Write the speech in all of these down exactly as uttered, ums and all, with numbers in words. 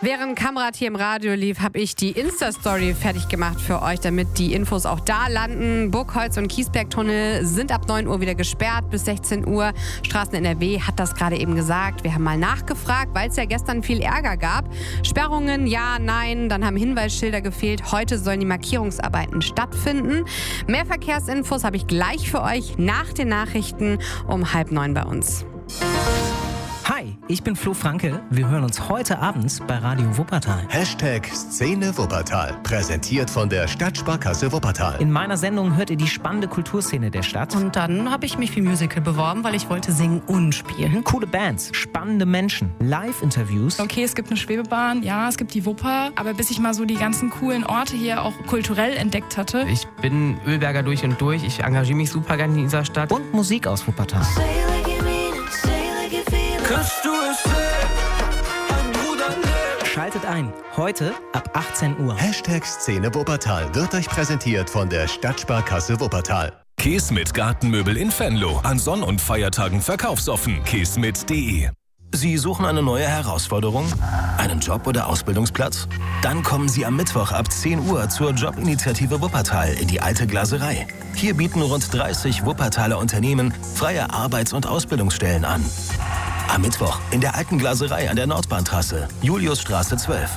Während Kamrat hier im Radio lief, habe ich die Insta-Story fertig gemacht für euch, damit die Infos auch da landen. Burgholz und Kiesbergtunnel sind ab neun Uhr wieder gesperrt bis sechzehn Uhr. Straßen N R W hat das gerade eben gesagt. Wir haben mal nachgefragt, weil es ja gestern viel Ärger gab. Sperrungen, ja, nein, dann haben Hinweisschilder gefehlt. Heute sollen die Markierungsarbeiten stattfinden. Mehr Verkehrsinfos habe ich gleich für euch nach den Nachrichten um halb neun bei uns. Hi, ich bin Flo Franke. Wir hören uns heute abends bei Radio Wuppertal. Hashtag Szene Wuppertal. Präsentiert von der Stadtsparkasse Wuppertal. In meiner Sendung hört ihr die spannende Kulturszene der Stadt. Und dann habe ich mich für Musical beworben, weil ich wollte singen und spielen. Coole Bands, spannende Menschen, Live-Interviews. Okay, es gibt eine Schwebebahn, ja, es gibt die Wupper. Aber bis ich mal so die ganzen coolen Orte hier auch kulturell entdeckt hatte. Ich bin Ölberger durch und durch. Ich engagiere mich super gerne in dieser Stadt. Und Musik aus Wuppertal. Kannst du es sehen? Ein Bruder lebt. Schaltet ein. Heute ab achtzehn Uhr. Hashtag Szene Wuppertal wird euch präsentiert von der Stadtsparkasse Wuppertal. Kiesmitt Gartenmöbel in Venlo. An Sonn- und Feiertagen verkaufsoffen. kiesmitt punkt de. Sie suchen eine neue Herausforderung? Einen Job oder Ausbildungsplatz? Dann kommen Sie am Mittwoch ab zehn Uhr zur Jobinitiative Wuppertal in die Alte Glaserei. Hier bieten rund dreißig Wuppertaler Unternehmen freie Arbeits- und Ausbildungsstellen an. Am Mittwoch in der Alten Glaserei an der Nordbahntrasse, Juliusstraße zwölf.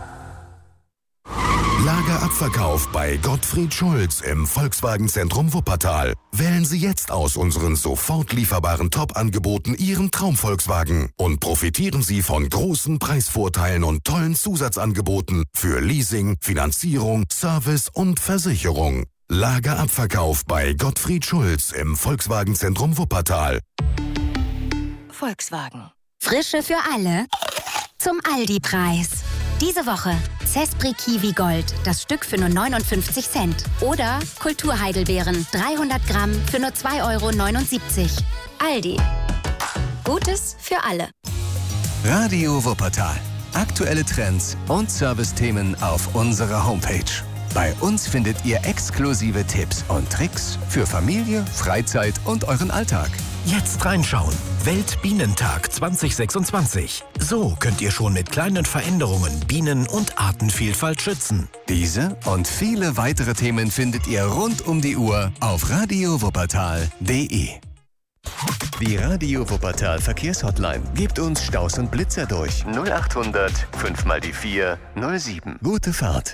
Lagerabverkauf bei Gottfried Schulz im Volkswagenzentrum Wuppertal. Wählen Sie jetzt aus unseren sofort lieferbaren Top-Angeboten Ihren Traum-Volkswagen und profitieren Sie von großen Preisvorteilen und tollen Zusatzangeboten für Leasing, Finanzierung, Service und Versicherung. Lagerabverkauf bei Gottfried Schulz im Volkswagenzentrum Wuppertal. Volkswagen. Frische für alle zum Aldi-Preis. Diese Woche Zespri Kiwi Gold, das Stück für nur neunundfünfzig Cent. Oder Kulturheidelbeeren, dreihundert Gramm für nur zwei Euro neunundsiebzig. Aldi. Gutes für alle. Radio Wuppertal. Aktuelle Trends und Servicethemen auf unserer Homepage. Bei uns findet ihr exklusive Tipps und Tricks für Familie, Freizeit und euren Alltag. Jetzt reinschauen. Weltbienentag zwanzig sechsundzwanzig. So könnt ihr schon mit kleinen Veränderungen Bienen- und Artenvielfalt schützen. Diese und viele weitere Themen findet ihr rund um die Uhr auf radio wuppertal punkt de. Die Radio Wuppertal Verkehrshotline. Gebt uns Staus und Blitzer durch. null achthundert fünf mal die vier null sieben. Gute Fahrt.